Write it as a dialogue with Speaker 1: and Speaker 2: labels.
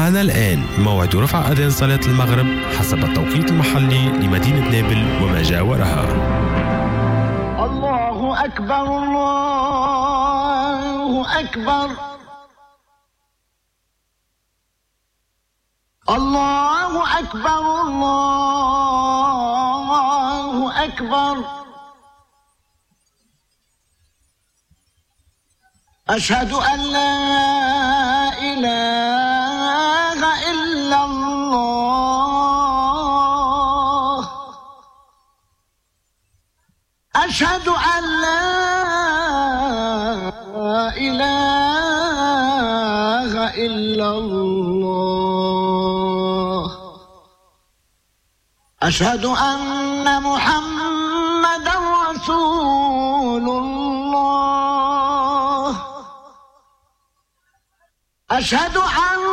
Speaker 1: معنا الآن موعد رفع أذان صلاة المغرب حسب التوقيت المحلي لمدينة نابل وما جاورها.
Speaker 2: الله أكبر الله أكبر الله أكبر الله أكبر أشهد أن لا إله إلا الله أشهد أن لا إله إلا الله أشهد أن محمدًا رسول الله أشهد أن